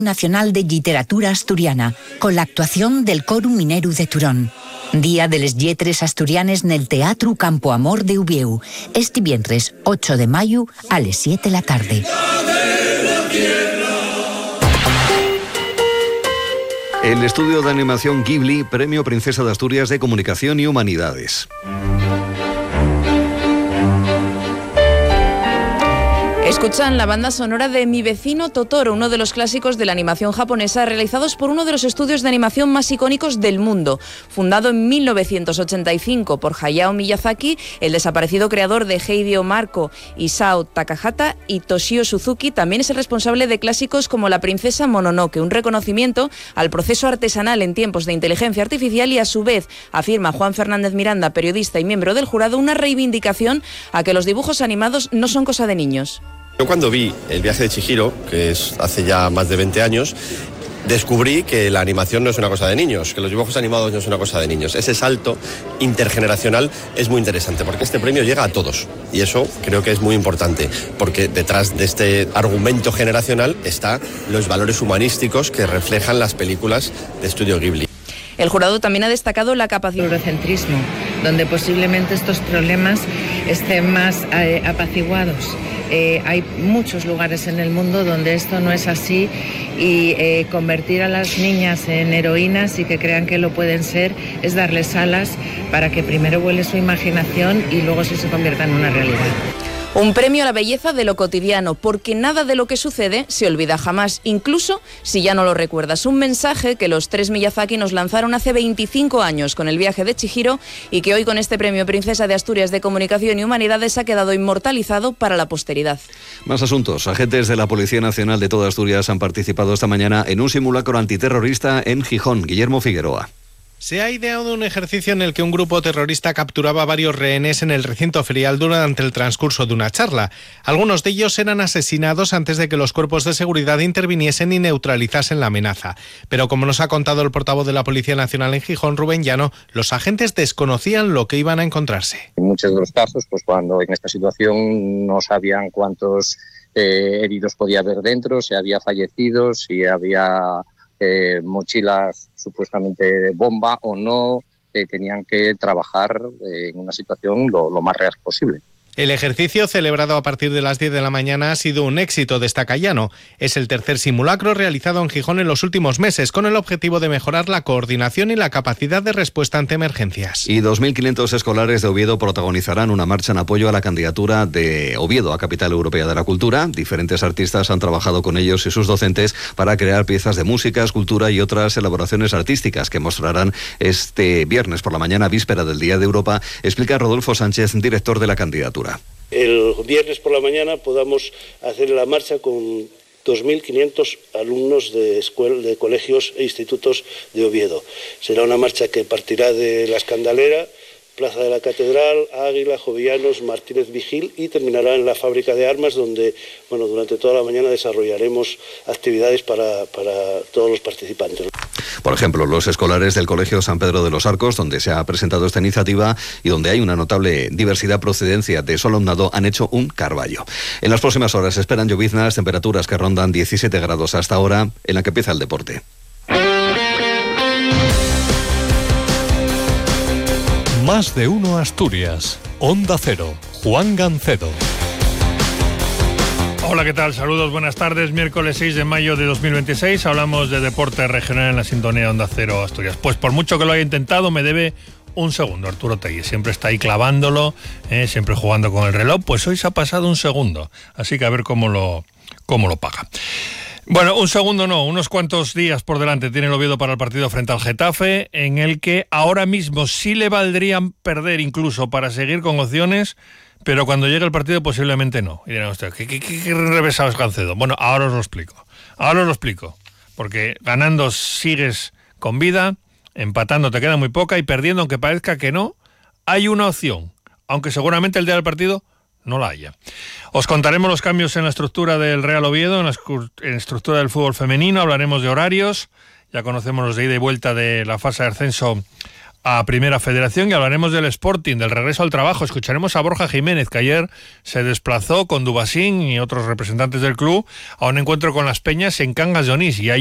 Nacional de Literatura Asturiana, con la actuación del Coru Mineru de Turón. Día de les Lletres Asturianes nel Teatro Campo Amor de Ubieu, este viernes 8 de mayo a las 7 de la tarde. El estudio de animación Ghibli, Premio Princesa de Asturias de Comunicación y Humanidades. Escuchan la banda sonora de Mi vecino Totoro, uno de los clásicos de la animación japonesa, realizados por uno de los estudios de animación más icónicos del mundo. Fundado en 1985 por Hayao Miyazaki, el desaparecido creador de Heidi Marco, Isao Takahata y Toshio Suzuki, también es el responsable de clásicos como La princesa Mononoke, un reconocimiento al proceso artesanal en tiempos de inteligencia artificial y, a su vez, afirma Juan Fernández Miranda, periodista y miembro del jurado, una reivindicación a que los dibujos animados no son cosa de niños. Yo cuando vi El viaje de Chihiro, que es hace ya más de 20 años, descubrí que la animación no es una cosa de niños, que los dibujos animados no es una cosa de niños. Ese salto intergeneracional es muy interesante, porque este premio llega a todos, y eso creo que es muy importante, porque detrás de este argumento generacional están los valores humanísticos que reflejan las películas de Estudio Ghibli. El jurado también ha destacado la capacidad del eurocentrismo, donde posiblemente estos problemas estén más apaciguados. Hay muchos lugares en el mundo donde esto no es así, y convertir a las niñas en heroínas y que crean que lo pueden ser es darles alas para que primero vuele su imaginación y luego sí se convierta en una realidad. Un premio a la belleza de lo cotidiano, porque nada de lo que sucede se olvida jamás, incluso si ya no lo recuerdas. Un mensaje que los tres Miyazaki nos lanzaron hace 25 años con El viaje de Chihiro y que hoy, con este premio Princesa de Asturias de Comunicación y Humanidades, ha quedado inmortalizado para la posteridad. Más asuntos. Agentes de la Policía Nacional de toda Asturias han participado esta mañana en un simulacro antiterrorista en Gijón. Guillermo Figueroa. Se ha ideado un ejercicio en el que un grupo terrorista capturaba varios rehenes en el recinto ferial durante el transcurso de una charla. Algunos de ellos eran asesinados antes de que los cuerpos de seguridad interviniesen y neutralizasen la amenaza. Pero, como nos ha contado el portavoz de la Policía Nacional en Gijón, Rubén Llano, los agentes desconocían lo que iban a encontrarse. En muchos de los casos, pues cuando en esta situación no sabían cuántos heridos podía haber dentro, si había fallecidos, si había mochilas supuestamente de bomba o no, tenían que trabajar en una situación lo más real posible. El ejercicio, celebrado a partir de las 10 de la mañana, ha sido un éxito, destaca Llano. Es el tercer simulacro realizado en Gijón en los últimos meses, con el objetivo de mejorar la coordinación y la capacidad de respuesta ante emergencias. Y 2.500 escolares de Oviedo protagonizarán una marcha en apoyo a la candidatura de Oviedo a Capital Europea de la Cultura. Diferentes artistas han trabajado con ellos y sus docentes para crear piezas de música, escultura y otras elaboraciones artísticas que mostrarán este viernes por la mañana, víspera del Día de Europa, explica Rodolfo Sánchez, director de la candidatura. El viernes por la mañana podamos hacer la marcha con 2.500 alumnos de colegios e institutos de Oviedo. Será una marcha que partirá de la Escandalera, Plaza de la Catedral, Águila, Jovellanos, Martínez Vigil, y terminará en la Fábrica de Armas, donde durante toda la mañana desarrollaremos actividades para todos los participantes. Por ejemplo, los escolares del Colegio San Pedro de los Arcos, donde se ha presentado esta iniciativa y donde hay una notable diversidad procedencia de su alumnado, han hecho un carballo. En las próximas horas se esperan lloviznas, temperaturas que rondan 17 grados hasta ahora, en la que empieza el deporte. Más de uno Asturias. Onda Cero. Juan Gancedo. Hola, ¿qué tal? Saludos, buenas tardes. Miércoles 6 de mayo de 2026. Hablamos de deporte regional en la sintonía Onda Cero Asturias. Pues por mucho que lo haya intentado, me debe un segundo Arturo Tellez. Siempre está ahí clavándolo, siempre jugando con el reloj. Pues hoy se ha pasado un segundo. Así que a ver cómo lo paga. Bueno, un segundo no, unos cuantos días por delante tiene el Oviedo para el partido frente al Getafe, en el que ahora mismo sí le valdrían perder incluso para seguir con opciones, pero cuando llegue el partido posiblemente no. Y dirán ustedes, ¿qué revesado es Gancedo? Bueno, ahora os lo explico. Porque ganando sigues con vida, empatando te queda muy poca y perdiendo, aunque parezca que no, hay una opción, aunque seguramente el día del partido no la haya. Os contaremos los cambios en la estructura del Real Oviedo, en la estructura del fútbol femenino, hablaremos de horarios, ya conocemos los de ida y vuelta de la fase de ascenso a Primera Federación y hablaremos del Sporting, del regreso al trabajo. Escucharemos a Borja Jiménez, que ayer se desplazó con Dubasín y otros representantes del club a un encuentro con las Peñas en Cangas de Onís. Y